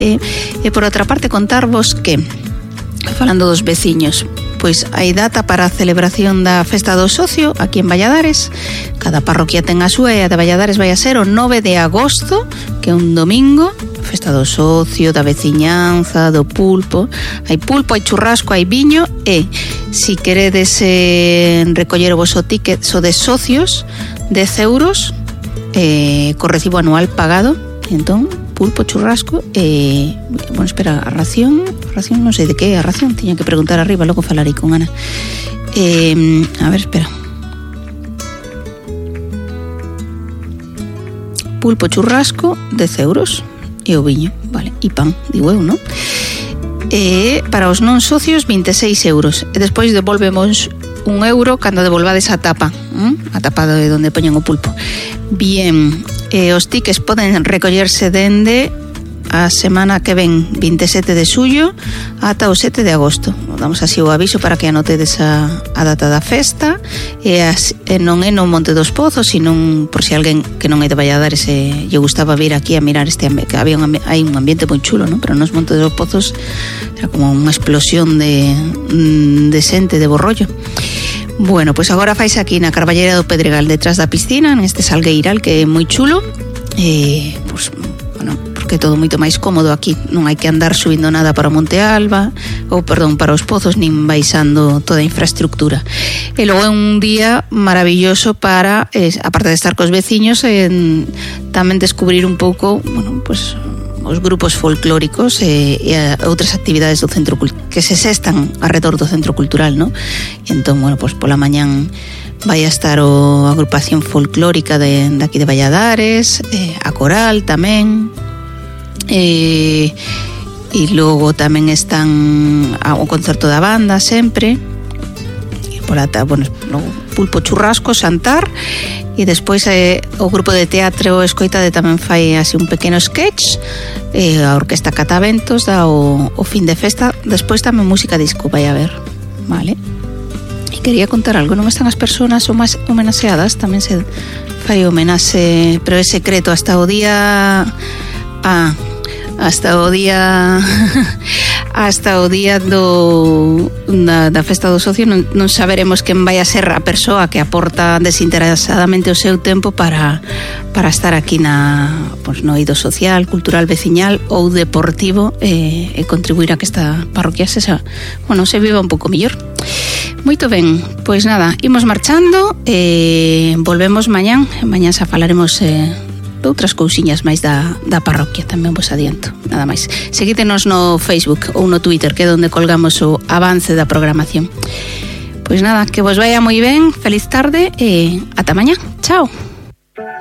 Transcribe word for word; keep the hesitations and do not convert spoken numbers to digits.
E, e por outra parte, contarvos que, falando dos veciños, pois hai data para a celebración da Festa do Socio aquí en Valladares. Cada parroquia ten a súa, e a de Valladares vai a ser o nove de agosto, que é un domingo. Festa do Socio, da veciñanza, do pulpo. Hai pulpo, hai churrasco, hai viño. E si queredes eh, recoller o vosso ticket so de socios, dez euros eh, co recibo anual pagado. Entón, pulpo, churrasco e... Eh, bueno, espera, a ración a ración, non sei de que é a ración, tiña que preguntar arriba, logo falarei con Ana. eh, A ver, espera. Pulpo, churrasco, dez euros e o viño, vale, e pan, digo eu, non? E para os non socios, vinte e seis euros. E despois devolvemos un euro cando devolvades a tapa, ¿eh? A tapa de onde poñen o pulpo. Bien, eh, os tickets poden recollerse dende a semana que ven, vinte e sete de xullo ata o sete de agosto. Damos así o aviso para que anotedes a, a data da festa. E, as, e non é no Monte dos Pozos, sino por si alguén que non é de Valladares e lle gustaba vir aquí a mirar este ambiente, que había un, hai un ambiente moi chulo, non? Pero nos Monte dos Pozos era como unha explosión de, de xente, de borrollo. Bueno, pois agora faise aquí na Carballera do Pedregal, detrás da piscina, neste salgueiral que é moi chulo. E, pois, bueno, porque é todo moito máis cómodo aquí, non hai que andar subindo nada para o Monte Alba, ou perdón, para os Pozos, nin baixando toda a infraestructura. E logo é un día maravilloso para, eh, aparte de estar cos veciños, eh, tamén descubrir un pouco, bueno, pues os grupos folclóricos e, e outras actividades do centro que se sestan arredor do centro cultural, ¿no? E entón, bueno, pues pola mañán vai a estar o agrupación folclórica de, de aquí de Valladares, eh, a coral tamén, e, e logo tamén están a, o concerto da banda sempre, e pola ta, bueno, logo pulpo, churrasco, xantar. E despois eh, o grupo de teatro Escoitade tamén fai así un pequeno sketch, e a orquesta Cataventos dá o, o fin de festa. Despois tamén música disco vai haber, vale? E quería contar algo, non están as persoas o máis homenaxeadas, tamén se fai homenaxe, pero é secreto hasta o día ah, hasta o día hasta o día do da, da Festa do Socio non, non saberemos quen vai a ser a persoa que aporta desinteresadamente o seu tempo para, para estar aquí na, pues, no eido social, cultural, veciñal ou deportivo, e, e contribuir a que esta parroquia se, bueno, se viva un pouco mellor. Moito ben, pois nada, imos marchando e volvemos mañán. Mañán xa falaremos eh, outras cousiñas máis da, da parroquia, tamén vos adianto, nada máis. Seguídenos no Facebook ou no Twitter, que é onde colgamos o avance da programación. Pois nada, que vos vaya moi ben, feliz tarde e ata mañá. Chao.